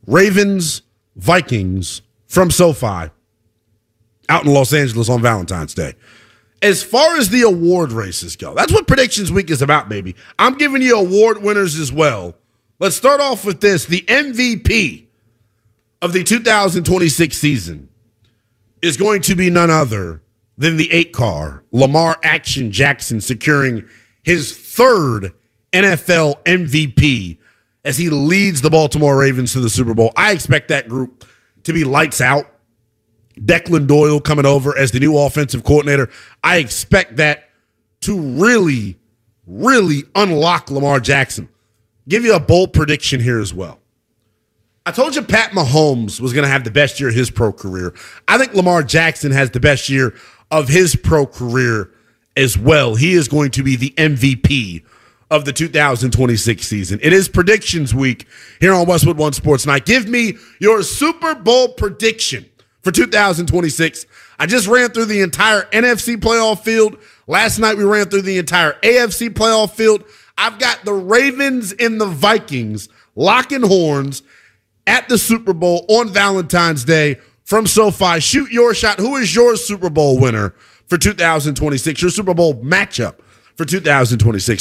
Ravens, Vikings from SoFi out in Los Angeles on Valentine's Day. As far as the award races go, that's what Predictions Week is about, baby. I'm giving you award winners as well. Let's start off with this. The MVP of the 2026 season is going to be none other than the 8-car, Lamar Action Jackson, securing his third NFL MVP as he leads the Baltimore Ravens to the Super Bowl. I expect that group to be lights out. Declan Doyle coming over as the new offensive coordinator. I expect that to really, really unlock Lamar Jackson. Give you a bold prediction here as well. I told you Pat Mahomes was going to have the best year of his pro career. I think Lamar Jackson has the best year of his pro career as well. He is going to be the MVP of the 2026 season. It is Predictions Week here on Westwood One Sports Night. Give me your Super Bowl prediction for 2026. I just ran through the entire NFC playoff field. Last night we ran through the entire AFC playoff field. I've got the Ravens and the Vikings locking horns at the Super Bowl on Valentine's Day from SoFi. Shoot your shot. Who is your Super Bowl winner for 2026? Your Super Bowl matchup for 2026.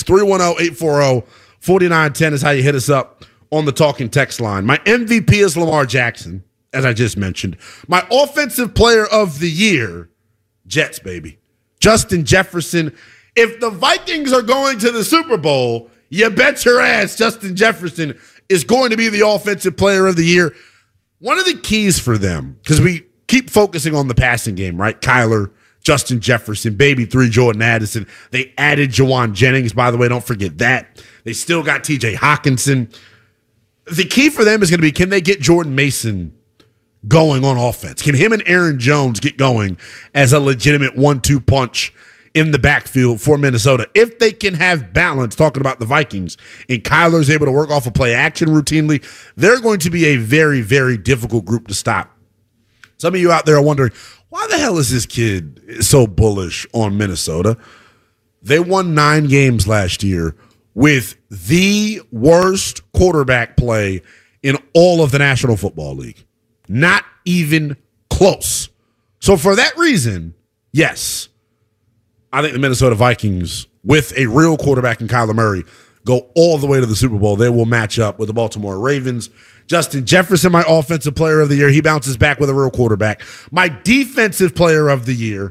310-840-4910 is how you hit us up on the talking text line. My MVP is Lamar Jackson, as I just mentioned. My offensive player of the year, Jets, baby, Justin Jefferson. If the Vikings are going to the Super Bowl, you bet your ass Justin Jefferson is going to be the offensive player of the year. One of the keys for them, because we keep focusing on the passing game, right? Kyler, Justin Jefferson, baby 3, Jordan Addison. They added Jawan Jennings, by the way. Don't forget that. They still got TJ Hawkinson. The key for them is going to be, can they get Jordan Mason going on offense? Can him and Aaron Jones get going as a legitimate 1-2 punch in the backfield for Minnesota? If they can have balance, talking about the Vikings, and Kyler's able to work off of play action routinely, they're going to be a very, very difficult group to stop. Some of you out there are wondering, why the hell is this kid so bullish on Minnesota? They won 9 games last year with the worst quarterback play in all of the National Football League. Not even close. So for that reason, yes, I think the Minnesota Vikings, with a real quarterback in Kyler Murray, go all the way to the Super Bowl. They will match up with the Baltimore Ravens. Justin Jefferson, my offensive player of the year. He bounces back with a real quarterback. My defensive player of the year,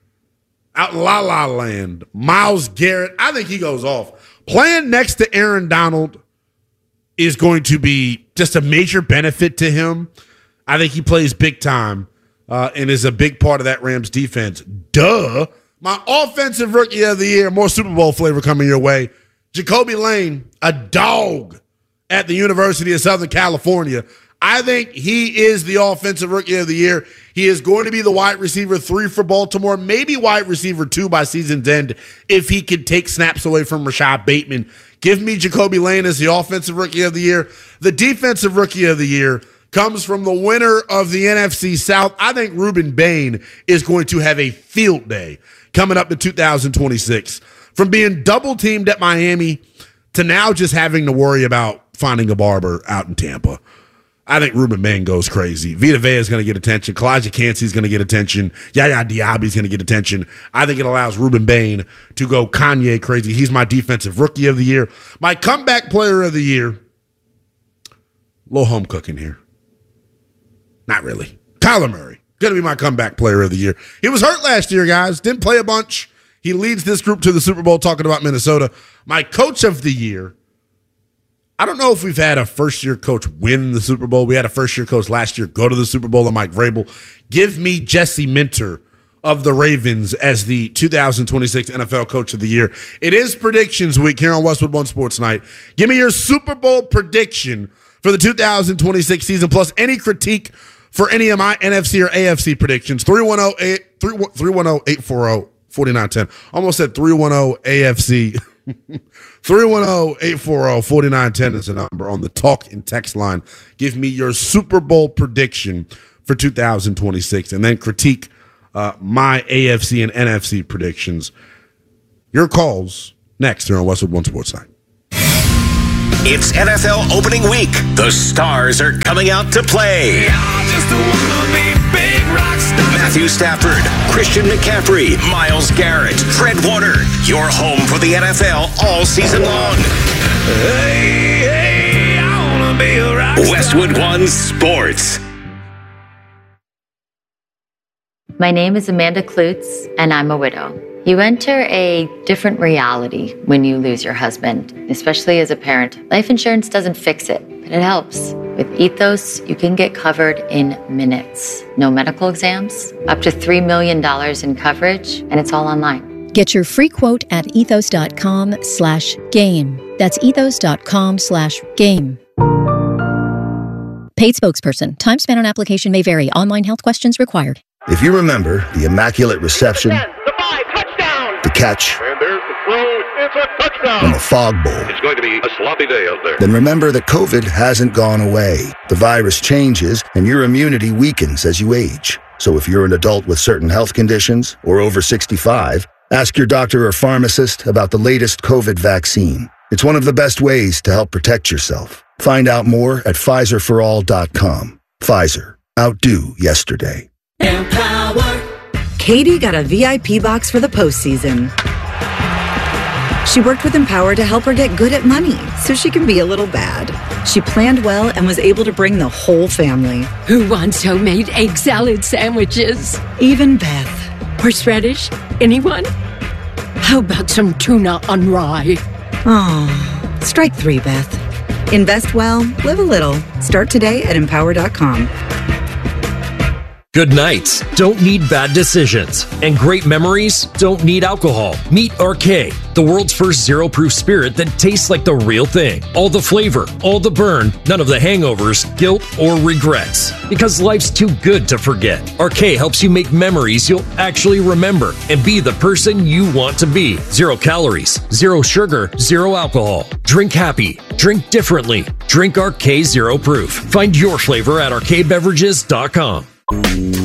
out in La La Land, Myles Garrett. I think he goes off. Playing next to Aaron Donald is going to be just a major benefit to him. I think he plays big time and is a big part of that Rams defense. Duh. My offensive rookie of the year, more Super Bowl flavor coming your way. Jacoby Lane, a dog at the University of Southern California. I think he is the offensive rookie of the year. He is going to be the wide receiver 3 for Baltimore, maybe wide receiver 2 by season's end if he could take snaps away from Rashad Bateman. Give me Jacoby Lane as the offensive rookie of the year. The defensive rookie of the year comes from the winner of the NFC South. I think Ruben Bain is going to have a field day coming up in 2026. From being double-teamed at Miami to now just having to worry about finding a barber out in Tampa. I think Ruben Bain goes crazy. Vita Vea is going to get attention. Kalijah Kancey is going to get attention. Yaya Diaby is going to get attention. I think it allows Ruben Bain to go Kanye crazy. He's my defensive rookie of the year. My comeback player of the year, a little home cooking here. Not really. Kyler Murray, going to be my comeback player of the year. He was hurt last year, guys. Didn't play a bunch. He leads this group to the Super Bowl, talking about Minnesota. My coach of the year, I don't know if we've had a first-year coach win the Super Bowl. We had a first-year coach last year go to the Super Bowl, and Mike Vrabel. Give me Jesse Minter of the Ravens as the 2026 NFL Coach of the Year. It is Predictions Week here on Westwood One Sports Night. Give me your Super Bowl prediction for the 2026 season, plus any critique for any of my NFC or AFC predictions. 310-840-4910. Almost said 310 AFC. 310-840-4910 is the number on the talk and text line. Give me your Super Bowl prediction for 2026 and then critique my AFC and NFC predictions. Your calls next here on Westwood One Sports Night. It's NFL opening week. The stars are coming out to play. Matthew Stafford, Christian McCaffrey, Myles Garrett, Fred Warner. Your home for the NFL all season long. Hey, I wanna be a rock star. Westwood One Sports. My name is Amanda Klutz, and I'm a widow. You enter a different reality when you lose your husband, especially as a parent. Life insurance doesn't fix it, but it helps. With Ethos, you can get covered in minutes. No medical exams, up to $3 million in coverage, and it's all online. Get your free quote at ethos.com/game. That's ethos.com/game. Paid spokesperson. Time spent on application may vary. Online health questions required. If you remember the immaculate reception, the catch, and there's the throw. It's a touchdown. and the fog bowl, It's going to be a sloppy day out there. then remember that COVID hasn't gone away. The virus changes and your immunity weakens as you age. So if you're an adult with certain health conditions or over 65, ask your doctor or pharmacist about the latest COVID vaccine. It's one of the best ways to help protect yourself. Find out more at PfizerForAll.com. Pfizer. Outdo yesterday. Empower. Katie got a VIP box for the postseason. She worked with Empower to help her get good at money so she can be a little bad. She planned well and was able to bring the whole family. Who wants homemade egg salad sandwiches? Even Beth. Horseradish? Anyone? How about some tuna on rye? Oh, strike 3, Beth. Invest well, live a little. Start today at Empower.com. Good nights don't need bad decisions, and great memories don't need alcohol. Meet RK, the world's first zero-proof spirit that tastes like the real thing. All the flavor, all the burn, none of the hangovers, guilt, or regrets. Because life's too good to forget. RK helps you make memories you'll actually remember and be the person you want to be. 0 calories, 0 sugar, 0 alcohol. Drink happy. Drink differently. Drink RK Zero Proof. Find your flavor at rkbeverages.com.